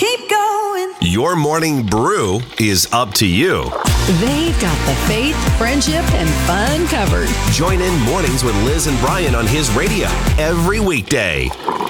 keep going. Your morning brew is up to you. They've got the faith, friendship, and fun covered. Join in mornings with Liz and Brian on his radio every weekday.